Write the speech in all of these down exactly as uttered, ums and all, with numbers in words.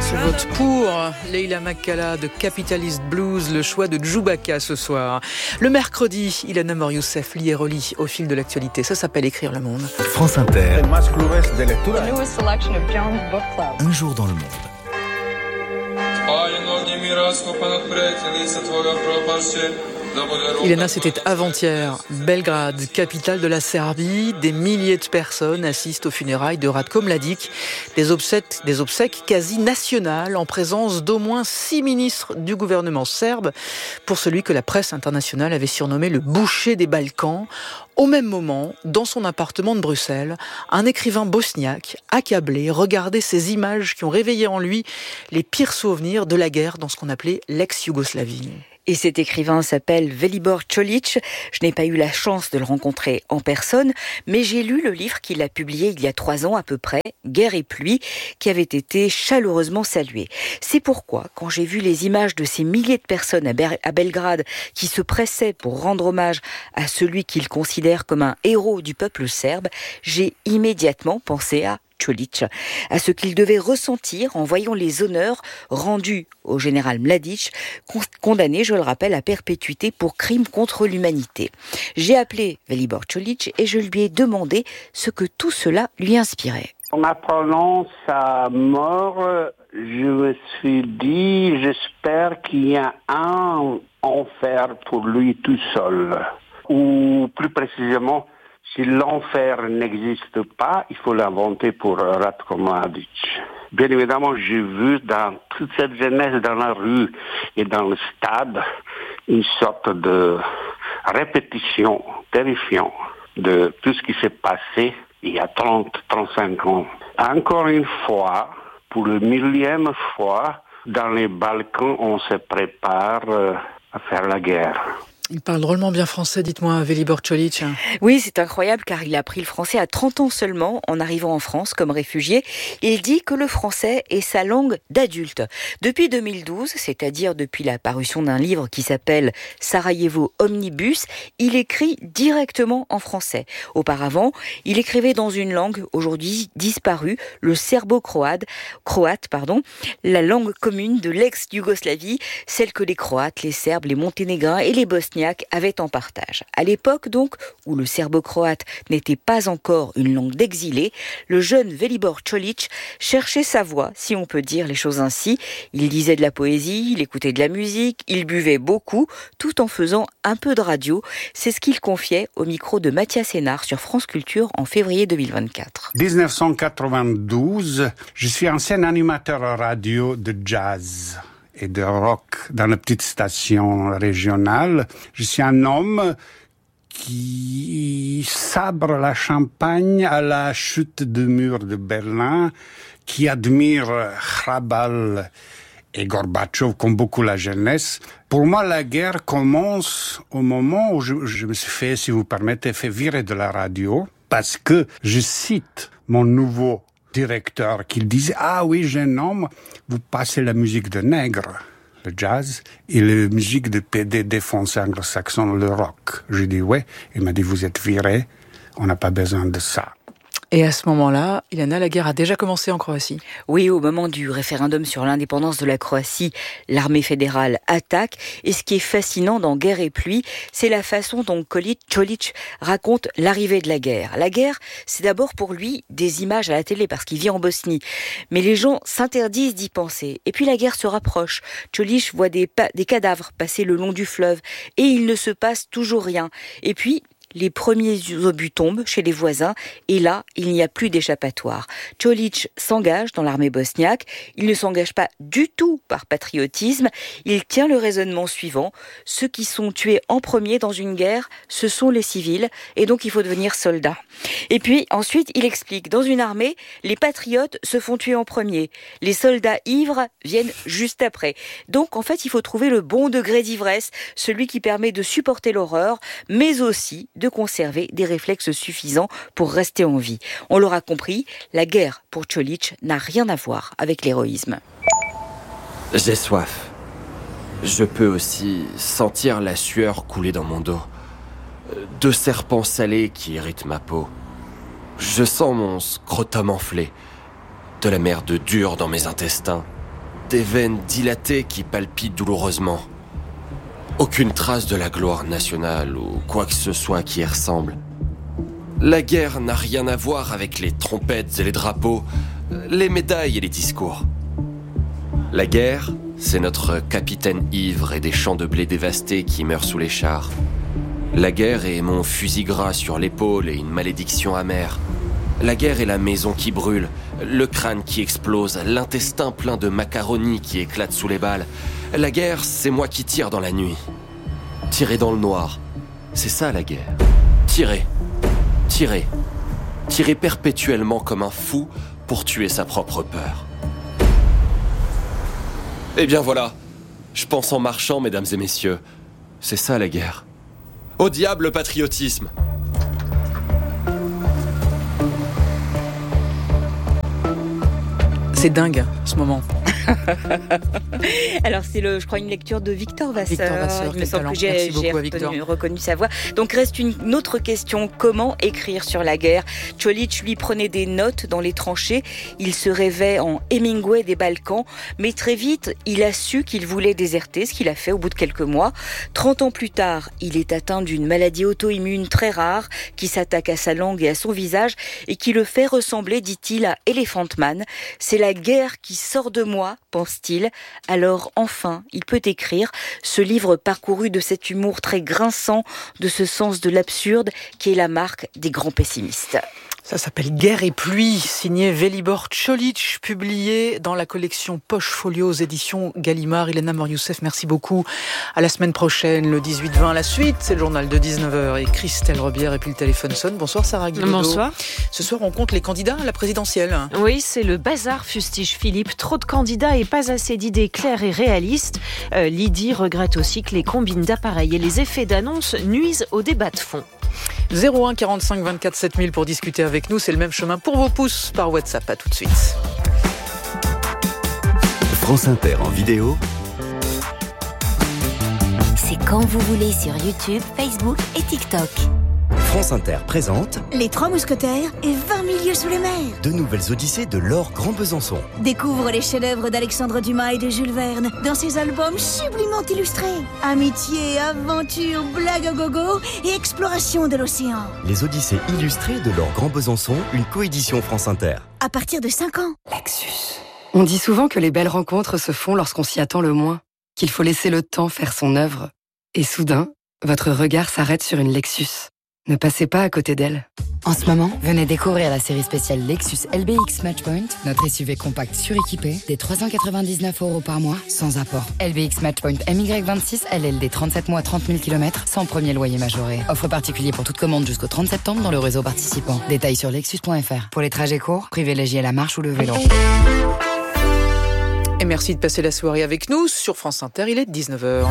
Je vote pour Leila Makkala de Capitalist Blues, le choix de Djoubaka ce soir. Le mercredi, Ilana Mor-Youssef lit et relit au fil de l'actualité. Ça s'appelle Écrire le monde. France Inter. Un jour dans le monde. Ilana, c'était avant-hier. Belgrade, capitale de la Serbie. Des milliers de personnes assistent aux funérailles de Ratko Mladic. Des obsèques, des obsèques quasi nationales en présence d'au moins six ministres du gouvernement serbe pour celui que la presse internationale avait surnommé le boucher des Balkans. Au même moment, dans son appartement de Bruxelles, un écrivain bosniaque, accablé, regardait ces images qui ont réveillé en lui les pires souvenirs de la guerre dans ce qu'on appelait l'ex-Yougoslavie. Et cet écrivain s'appelle Velibor Čolić. Je n'ai pas eu la chance de le rencontrer en personne, mais j'ai lu le livre qu'il a publié il y a trois ans à peu près, Guerre et pluie, qui avait été chaleureusement salué. C'est pourquoi, quand j'ai vu les images de ces milliers de personnes à, Ber- à Belgrade qui se pressaient pour rendre hommage à celui qu'ils considèrent comme un héros du peuple serbe, j'ai immédiatement pensé à Čolić, à ce qu'il devait ressentir en voyant les honneurs rendus au général Mladic, condamné, je le rappelle, à perpétuité pour crimes contre l'humanité. J'ai appelé Velibor Čolić et je lui ai demandé ce que tout cela lui inspirait. En apprenant sa mort, je me suis dit, j'espère qu'il y a un enfer pour lui tout seul. Ou plus précisément, si l'enfer n'existe pas, il faut l'inventer pour Ratko Mladic. Bien évidemment, j'ai vu dans toute cette jeunesse dans la rue et dans le stade une sorte de répétition terrifiante de tout ce qui s'est passé il y a trente à trente-cinq ans. Encore une fois, pour le millième fois, dans les Balkans, on se prépare à faire la guerre. Il parle drôlement bien français, dites-moi, Velibor Čolić. Oui, c'est incroyable car il a appris le français à trente ans seulement en arrivant en France comme réfugié. Il dit que le français est sa langue d'adulte. Depuis deux mille douze, c'est-à-dire depuis la parution d'un livre qui s'appelle Sarajevo Omnibus, il écrit directement en français. Auparavant, il écrivait dans une langue aujourd'hui disparue, le serbo-croate, croate, pardon, la langue commune de l'ex-Yougoslavie, celle que les Croates, les Serbes, les Monténégrins et les Bosniaques avait en partage. À l'époque donc, où le serbo-croate n'était pas encore une langue d'exilés, le jeune Velibor Čolić cherchait sa voix, si on peut dire les choses ainsi. Il lisait de la poésie, il écoutait de la musique, il buvait beaucoup, tout en faisant un peu de radio. C'est ce qu'il confiait au micro de Mathias Hénard sur France Culture en février deux mille vingt-quatre. dix-neuf cent quatre-vingt-douze, je suis ancien animateur radio de jazz et de rock dans la petite station régionale. Je suis un homme qui sabre la Champagne à la chute du mur de Berlin, qui admire Hrabal et Gorbatchev comme beaucoup la jeunesse. Pour moi, la guerre commence au moment où je, je me suis fait, si vous permettez, fait virer de la radio, parce que je cite mon nouveau directeur qui disait « Ah oui, jeune homme, vous passez la musique de nègre, le jazz, et la musique de P D D français anglo-saxon, le rock. » J'ai dit « Ouais ». Il m'a dit « Vous êtes viré, on n'a pas besoin de ça ». Et à ce moment-là, Ilana, la guerre a déjà commencé en Croatie. Oui, au moment du référendum sur l'indépendance de la Croatie, l'armée fédérale attaque. Et ce qui est fascinant dans Guerre et pluie, c'est la façon dont Čolić raconte l'arrivée de la guerre. La guerre, c'est d'abord pour lui des images à la télé parce qu'il vit en Bosnie. Mais les gens s'interdisent d'y penser. Et puis la guerre se rapproche. Čolić voit des, pa- des cadavres passer le long du fleuve et il ne se passe toujours rien. Et puis les premiers obus tombent chez les voisins et là, il n'y a plus d'échappatoire. Čolić s'engage dans l'armée bosniaque. Il ne s'engage pas du tout par patriotisme. Il tient le raisonnement suivant. Ceux qui sont tués en premier dans une guerre, ce sont les civils et donc il faut devenir soldat. Et puis ensuite, il explique, dans une armée, les patriotes se font tuer en premier. Les soldats ivres viennent juste après. Donc en fait, il faut trouver le bon degré d'ivresse, celui qui permet de supporter l'horreur, mais aussi de conserver des réflexes suffisants pour rester en vie. On l'aura compris, la guerre pour Čolić n'a rien à voir avec l'héroïsme. J'ai soif. Je peux aussi sentir la sueur couler dans mon dos. Deux serpents salés qui irritent ma peau. Je sens mon scrotum enflé. De la merde dure dans mes intestins. des veines dilatées qui palpitent douloureusement. Aucune trace de la gloire nationale ou quoi que ce soit qui y ressemble. La guerre n'a rien à voir avec les trompettes et les drapeaux, les médailles et les discours. La guerre, c'est notre capitaine ivre et des champs de blé dévastés qui meurent sous les chars. La guerre est mon fusil gras sur l'épaule et une malédiction amère. La guerre est la maison qui brûle, le crâne qui explose, l'intestin plein de macaroni qui éclate sous les balles. La guerre, c'est moi qui tire dans la nuit. Tirer dans le noir, c'est ça la guerre. Tirer, tirer, tirer perpétuellement comme un fou pour tuer sa propre peur. Eh bien voilà, je pense en marchant, mesdames et messieurs. C'est ça la guerre. Au diable le patriotisme! C'est dingue, ce moment. Alors c'est le, je crois, une lecture de Victor Vasseur. Victor Vasseur, Il me semble que j'ai, j'ai reconnu, reconnu sa voix. Donc reste une, une autre question. Comment écrire sur la guerre? Čolić lui prenait des notes dans les tranchées. Il se rêvait en Hemingway des Balkans. Mais très vite, il a su qu'il voulait déserter, ce qu'il a fait au bout de quelques mois. Trente ans plus tard, il est atteint d'une maladie auto-immune très rare qui s'attaque à sa langue et à son visage et qui le fait ressembler, dit-il, à Elephant Man. C'est la guerre qui sort de moi, pense-t-il. Alors enfin, il peut écrire ce livre parcouru de cet humour très grinçant, de ce sens de l'absurde qui est la marque des grands pessimistes. Ça s'appelle Guerre et pluie, signé Velibor Čolić, publié dans la collection Poche Folio aux éditions Gallimard. Ilana Mor-Youssef, merci beaucoup. À la semaine prochaine, le dix-huit vingt. La suite, c'est le journal de dix-neuf heures et Christelle Rebière et puis le téléphone sonne. Bonsoir Sarah Guibaud. Bonsoir. Ce soir, on compte les candidats à la présidentielle. Oui, c'est le bazar, fustige Philippe. Trop de candidats et pas assez d'idées claires et réalistes. Euh, Lydie regrette aussi que les combines d'appareils et les effets d'annonce nuisent au débat de fond. zéro un quarante-cinq vingt-quatre sept mille pour discuter avec nous. C'est le même chemin pour vos pouces par WhatsApp. À tout de suite. France Inter en vidéo. C'est quand vous voulez sur YouTube, Facebook et TikTok. France Inter présente Les Trois Mousquetaires et vingt milieux sous les mers. deux nouvelles odyssées de Laure Grand Besançon. Découvre les chefs-d'œuvre d'Alexandre Dumas et de Jules Verne dans ses albums sublimement illustrés. Amitié, aventure, blague à gogo et exploration de l'océan. Les odyssées illustrées de Laure Grand Besançon, une coédition France Inter. À partir de cinq ans. Lexus. On dit souvent que les belles rencontres se font lorsqu'on s'y attend le moins, qu'il faut laisser le temps faire son œuvre. Et soudain, votre regard s'arrête sur une Lexus. Ne passez pas à côté d'elle. En ce moment, venez découvrir la série spéciale Lexus L B X Matchpoint, notre S U V compact suréquipé, des trois cent quatre-vingt-dix-neuf euros par mois, sans apport. L B X Matchpoint M Y vingt-six, L L D trente-sept mois, trente mille kilomètres, sans premier loyer majoré. Offre particulier pour toute commande jusqu'au trente septembre dans le réseau participant. Détails sur lexus point f r. Pour les trajets courts, privilégiez la marche ou le vélo. Et merci de passer la soirée avec nous sur France Inter. Il est dix-neuf heures.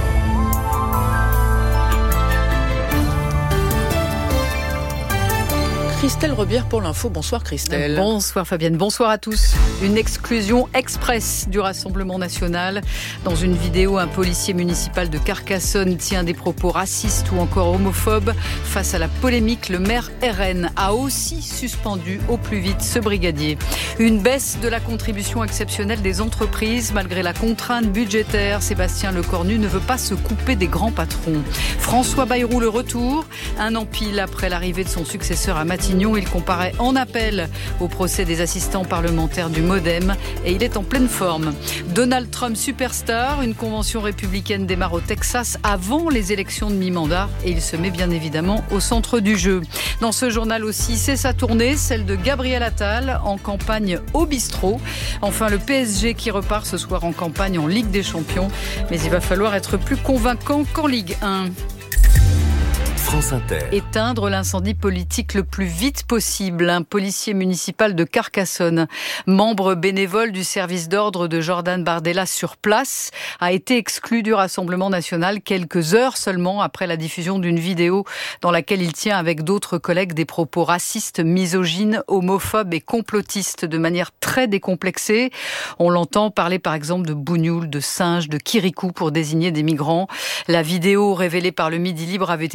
Christelle Rebière pour l'info. Bonsoir Christelle. Bonsoir Fabienne, bonsoir à tous. Une exclusion express du Rassemblement national. Dans une vidéo, un policier municipal de Carcassonne tient des propos racistes ou encore homophobes. Face à la polémique, le maire R N a aussi suspendu au plus vite ce brigadier. Une baisse de la contribution exceptionnelle des entreprises. Malgré la contrainte budgétaire, Sébastien Lecornu ne veut pas se couper des grands patrons. François Bayrou, le retour. Un an pile après l'arrivée de son successeur à Matignon. Il comparaît en appel au procès des assistants parlementaires du Modem et il est en pleine forme. Donald Trump superstar, une convention républicaine démarre au Texas avant les élections de mi-mandat et il se met bien évidemment au centre du jeu. Dans ce journal aussi, c'est sa tournée, celle de Gabriel Attal en campagne au bistrot. Enfin, le P S G qui repart ce soir en campagne en Ligue des Champions. Mais il va falloir être plus convaincant qu'en Ligue un. France Inter. Éteindre l'incendie politique le plus vite possible. Un policier municipal de Carcassonne, membre bénévole du service d'ordre de Jordan Bardella sur place, a été exclu du Rassemblement national quelques heures seulement après la diffusion d'une vidéo dans laquelle il tient avec d'autres collègues des propos racistes, misogynes, homophobes et complotistes de manière très décomplexée. On l'entend parler par exemple de bougnoul, de singe, de kirikou pour désigner des migrants. La vidéo révélée par le Midi Libre avait été tournée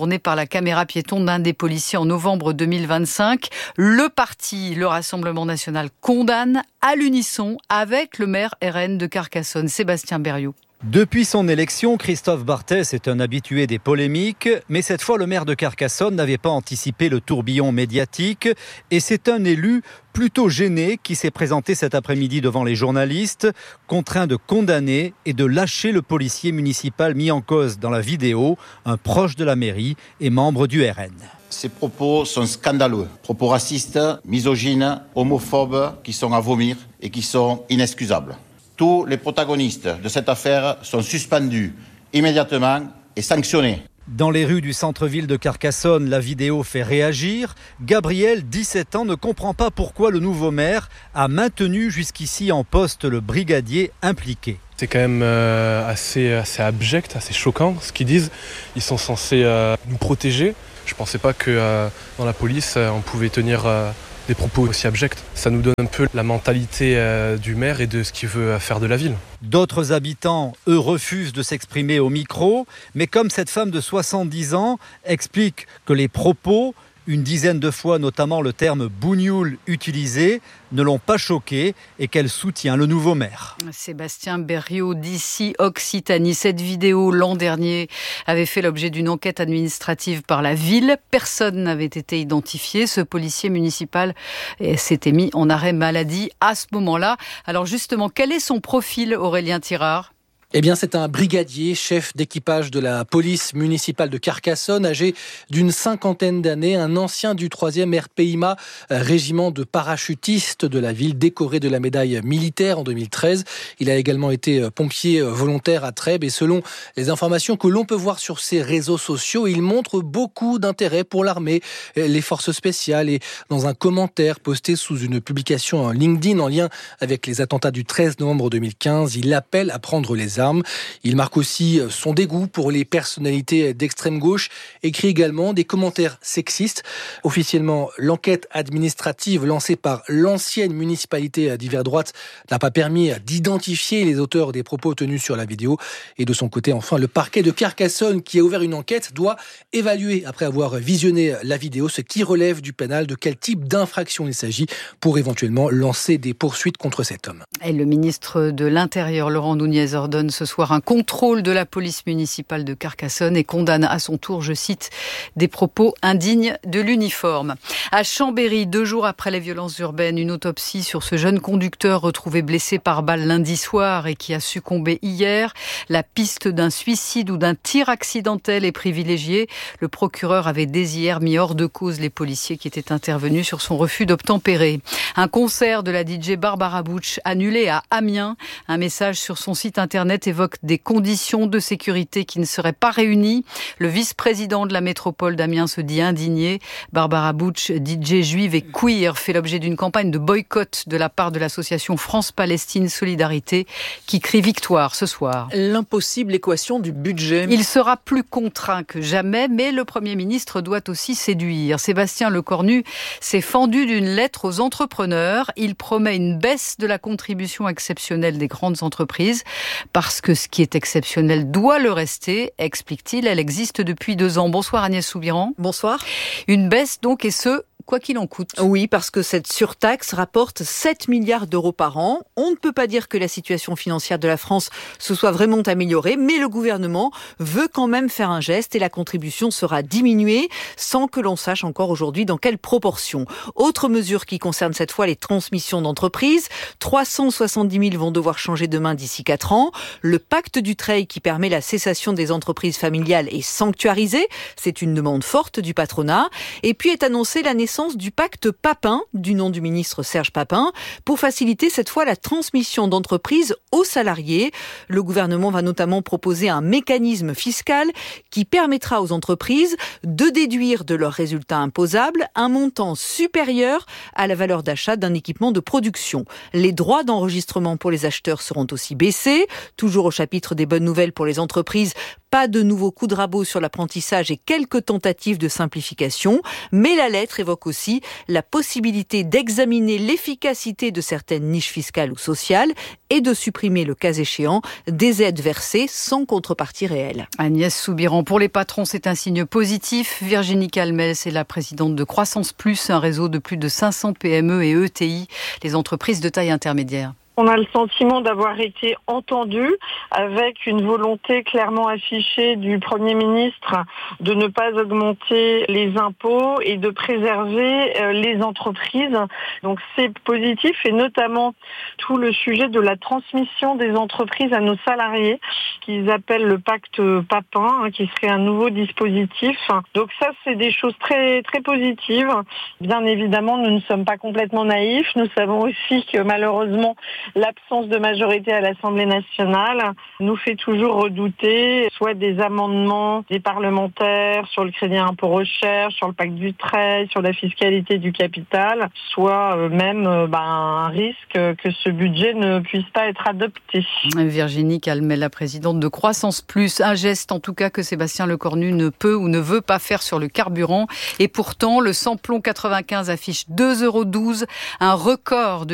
tournée par la caméra piéton d'un des policiers en novembre deux mille vingt-cinq. Le parti, le Rassemblement national, condamne à l'unisson avec le maire R N de Carcassonne, Sébastien Berriot. Depuis son élection, Christophe Barthès est un habitué des polémiques, mais cette fois le maire de Carcassonne n'avait pas anticipé le tourbillon médiatique et c'est un élu plutôt gêné qui s'est présenté cet après-midi devant les journalistes, contraint de condamner et de lâcher le policier municipal mis en cause dans la vidéo, un proche de la mairie et membre du R N. Ces propos sont scandaleux, propos racistes, misogynes, homophobes qui sont à vomir et qui sont inexcusables. Tous les protagonistes de cette affaire sont suspendus immédiatement et sanctionnés. Dans les rues du centre-ville de Carcassonne, la vidéo fait réagir. Gabriel, dix-sept ans, ne comprend pas pourquoi le nouveau maire a maintenu jusqu'ici en poste le brigadier impliqué. C'est quand même euh, assez, assez abject, assez choquant ce qu'ils disent. Ils sont censés euh, nous protéger. Je ne pensais pas que euh, dans la police, euh, on pouvait tenir... Euh, des propos aussi abjects. Ça nous donne un peu la mentalité euh, du maire et de ce qu'il veut faire de la ville. D'autres habitants, eux, refusent de s'exprimer au micro, mais comme cette femme de soixante-dix ans explique que les propos, une dizaine de fois notamment le terme bougnoul utilisé, ne l'ont pas choquée et qu'elle soutient le nouveau maire. Sébastien Berriot d'ici Occitanie. Cette vidéo l'an dernier avait fait l'objet d'une enquête administrative par la ville. Personne n'avait été identifié. Ce policier municipal s'était mis en arrêt maladie à ce moment-là. Alors justement, quel est son profil, Aurélien Tirard ? Eh bien, c'est un brigadier, chef d'équipage de la police municipale de Carcassonne, âgé d'une cinquantaine d'années, un ancien du troisième R P I M A, régiment de parachutistes de la ville, décoré de la médaille militaire en deux mille treize. Il a également été pompier volontaire à Trèbes et selon les informations que l'on peut voir sur ses réseaux sociaux, il montre beaucoup d'intérêt pour l'armée, les forces spéciales et dans un commentaire posté sous une publication en LinkedIn en lien avec les attentats du treize novembre deux mille quinze, il appelle à prendre les armes. Il marque aussi son dégoût pour les personnalités d'extrême gauche, écrit également des commentaires sexistes. Officiellement, l'enquête administrative lancée par l'ancienne municipalité d'hiver droite n'a pas permis d'identifier les auteurs des propos tenus sur la vidéo. Et de son côté, enfin, le parquet de Carcassonne qui a ouvert une enquête doit évaluer, après avoir visionné la vidéo, ce qui relève du pénal, de quel type d'infraction il s'agit pour éventuellement lancer des poursuites contre cet homme. Et le ministre de l'Intérieur, Laurent Nunez, ordonne ce soir un contrôle de la police municipale de Carcassonne et condamne à son tour, je cite, des propos indignes de l'uniforme. À Chambéry, deux jours après les violences urbaines, une autopsie sur ce jeune conducteur retrouvé blessé par balle lundi soir et qui a succombé hier. La piste d'un suicide ou d'un tir accidentel est privilégiée. Le procureur avait dès hier mis hors de cause les policiers qui étaient intervenus sur son refus d'obtempérer. Un concert de la D J Barbara Butch annulé à Amiens. Un message sur son site internet évoque des conditions de sécurité qui ne seraient pas réunies. Le vice-président de la métropole d'Amiens se dit indigné. Barbara Butch, D J juive et queer, fait l'objet d'une campagne de boycott de la part de l'association France-Palestine Solidarité qui crie victoire ce soir. L'impossible équation du budget. Il sera plus contraint que jamais, mais le Premier ministre doit aussi séduire. Sébastien Lecornu s'est fendu d'une lettre aux entrepreneurs. Il promet une baisse de la contribution exceptionnelle des grandes entreprises parce que ce qui est exceptionnel doit le rester, explique-t-il. Elle existe depuis deux ans. Bonsoir Agnès Soubiran. Bonsoir. Une baisse donc, et ce, quoi qu'il en coûte. Oui, parce que cette surtaxe rapporte sept milliards d'euros par an. On ne peut pas dire que la situation financière de la France se soit vraiment améliorée, mais le gouvernement veut quand même faire un geste et la contribution sera diminuée sans que l'on sache encore aujourd'hui dans quelle proportion. Autre mesure qui concerne cette fois les transmissions d'entreprises. trois cent soixante-dix mille vont devoir changer de main d'ici quatre ans. Le pacte Dutreil qui permet la cessation des entreprises familiales est sanctuarisé. C'est une demande forte du patronat. Et puis est annoncée la naissance du pacte Papin, du nom du ministre Serge Papin, pour faciliter cette fois la transmission d'entreprises aux salariés. Le gouvernement va notamment proposer un mécanisme fiscal qui permettra aux entreprises de déduire de leurs résultats imposables un montant supérieur à la valeur d'achat d'un équipement de production. Les droits d'enregistrement pour les acheteurs seront aussi baissés. Toujours au chapitre des bonnes nouvelles pour les entreprises, Pas de nouveaux coups de rabot sur l'apprentissage et quelques tentatives de simplification, mais la lettre évoque aussi la possibilité d'examiner l'efficacité de certaines niches fiscales ou sociales et de supprimer, le cas échéant, des aides versées sans contrepartie réelle. Agnès Soubiran, pour les patrons, c'est un signe positif. Virginie Calmel, c'est la présidente de Croissance Plus, un réseau de plus de cinq cents P M E et E T I, les entreprises de taille intermédiaire. On a le sentiment d'avoir été entendu avec une volonté clairement affichée du Premier ministre de ne pas augmenter les impôts et de préserver les entreprises. Donc c'est positif et notamment tout le sujet de la transmission des entreprises à nos salariés qu'ils appellent le pacte Papin, hein, qui serait un nouveau dispositif. Donc ça, c'est des choses très, très positives. Bien évidemment, nous ne sommes pas complètement naïfs. Nous savons aussi que malheureusement, l'absence de majorité à l'Assemblée nationale nous fait toujours redouter soit des amendements des parlementaires sur le crédit impôt recherche, sur le pacte du trait, sur la fiscalité du capital, soit même ben, un risque que ce budget ne puisse pas être adopté. Virginie Calmel, la présidente de Croissance Plus, un geste en tout cas que Sébastien Lecornu ne peut ou ne veut pas faire sur le carburant. Et pourtant, le samplon quatre-vingt-quinze affiche deux euros douze, un record de